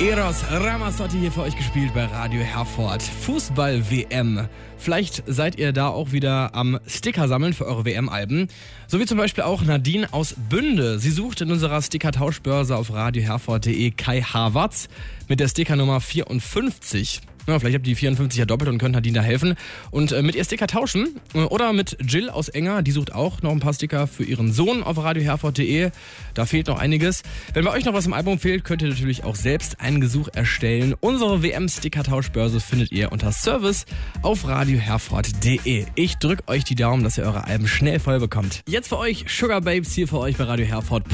Eros Ramazzotti hier für euch gespielt bei Radio Herford. Fußball-WM. Vielleicht seid ihr da auch wieder am Sticker sammeln für eure WM-Alben. So wie zum Beispiel auch Nadine aus Bünde. Sie sucht in unserer Sticker-Tauschbörse auf radioherford.de Kai Havertz mit der Stickernummer 54. Ja, vielleicht habt ihr die 54 ja doppelt und könnt Nadine da helfen. Und mit ihr Sticker tauschen. Oder mit Jill aus Enger, die sucht auch noch ein paar Sticker für ihren Sohn auf radioherford.de. Da fehlt noch einiges. Wenn bei euch noch was im Album fehlt, könnt ihr natürlich auch selbst einen Gesuch erstellen. Unsere WM-Sticker-Tauschbörse findet ihr unter Service auf radioherford.de. Ich drück euch die Daumen, dass ihr eure Alben schnell voll bekommt. Jetzt für euch Sugar Babes hier für euch bei Radio Herford.